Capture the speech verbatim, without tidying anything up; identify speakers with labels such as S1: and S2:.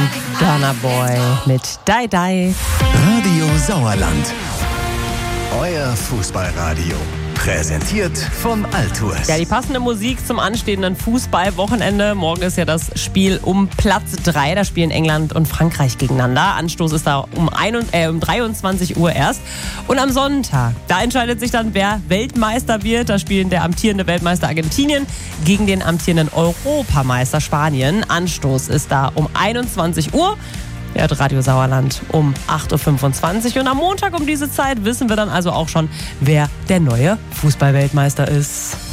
S1: Burna Boy mit Die Die.
S2: Radio Sauerland. Euer Fußballradio. Präsentiert von Altours.
S1: Ja, die passende Musik zum anstehenden Fußballwochenende. Morgen ist ja das Spiel um Platz drei. Da spielen England und Frankreich gegeneinander. Anstoß ist da um, ein, äh, um dreiundzwanzig Uhr erst. Und am Sonntag, da entscheidet sich dann, wer Weltmeister wird. Da spielen der amtierende Weltmeister Argentinien gegen den amtierenden Europameister Spanien. Anstoß ist da um einundzwanzig Uhr. Ja, Radio Sauerland um acht Uhr fünfundzwanzig. Und am Montag um diese Zeit wissen wir dann also auch schon, wer der neue Fußballweltmeister ist.